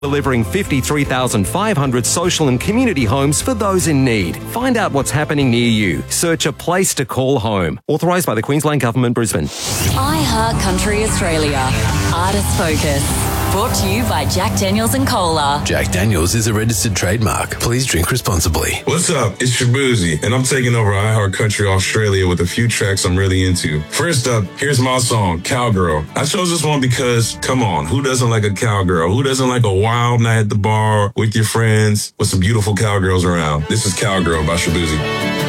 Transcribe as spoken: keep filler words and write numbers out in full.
delivering fifty-three thousand five hundred social and community homes for those in need. Find out what's happening near you. Search A Place to Call Home. Authorised by the Queensland Government, Brisbane. iHeart Country Australia. Artist Focus. Brought to you by Jack Daniels and Cola. Jack Daniels is a registered trademark. Please drink responsibly. What's up? It's Shabuzi, and I'm taking over iHeart Country Australia with a few tracks I'm really into. First up, here's my song, Cowgirl. I chose this one because, come on, who doesn't like a cowgirl? Who doesn't like a wild night at the bar with your friends with some beautiful cowgirls around? This is Cowgirl by Shabuzi.